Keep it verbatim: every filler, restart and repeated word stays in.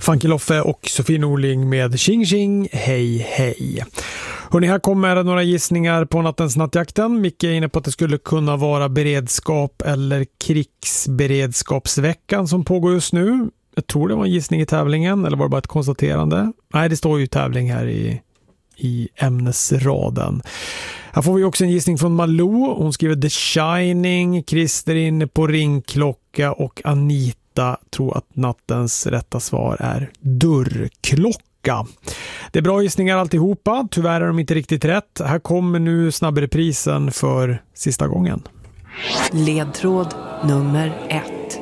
Funky Loffe och Sofie Norling med Tjing Tjing, hej hej. Hörrni, här kommer några gissningar på nattens nattjakten. Micke är inne på att det skulle kunna vara beredskap eller krigsberedskapsveckan som pågår just nu. Jag tror det var en gissning i tävlingen, eller var det bara ett konstaterande? Nej, det står ju tävling här i, i ämnesraden. Här får vi också en gissning från Malou. Hon skriver The Shining, Christer inne på ringklocka och Anita tror att nattens rätta svar är dörrklocka. Det är bra gissningar alltihopa. Tyvärr är de inte riktigt rätt. Här kommer nu snabbreprisen för sista gången. Ledtråd nummer ett.